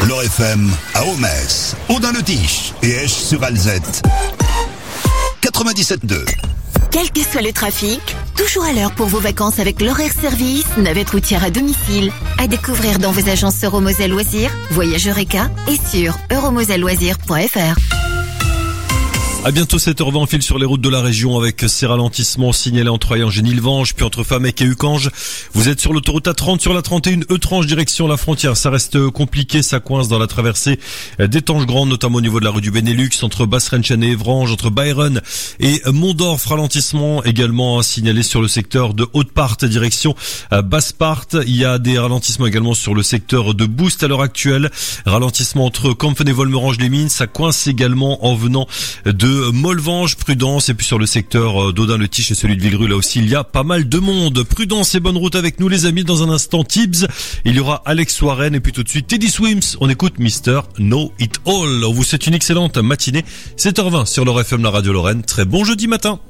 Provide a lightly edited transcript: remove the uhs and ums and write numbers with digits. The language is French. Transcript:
L'Or FM à Omès, Audun-le-Tiche et Esch-sur-Alzette. 97.2. Quel que soit le trafic, toujours à l'heure pour vos vacances avec l'horaire service, navette routière à domicile. À découvrir dans vos agences Euromoselle Loisirs, Voyage Eureka et sur euromoselleloisirs.fr. À bientôt 7h20, on file sur les routes de la région avec ces ralentissements signalés entre Troyenges et Nilvange, puis entre Famec et Ucange. Vous êtes sur l'autoroute A30, sur la 31, E-Tranche direction la frontière. Ça reste compliqué, ça coince dans la traversée d'Étanges Grande, notamment au niveau de la rue du Benelux, entre Basse-Renchen et Évrange, entre Bayronne et Mondorf. Ralentissement également signalé sur le secteur de Haute-Part, direction Basse-Part. Il y a des ralentissements également sur le secteur de Boust à l'heure actuelle. Ralentissement entre Campfen et Volmerange-les-Mines. Ça coince également en venant de Molvange, prudence, et puis sur le secteur d'Audun-le-Tiche et celui de Villerue, là aussi il y a pas mal de monde. Prudence et bonne route avec nous les amis. Dans un instant Tibbs, il y aura Alex Warren et puis tout de suite Teddy Swims. On écoute Mr. Know It All. On vous souhaite une excellente matinée, 7h20 sur l'Or FM, la radio Lorraine. Très bon jeudi matin.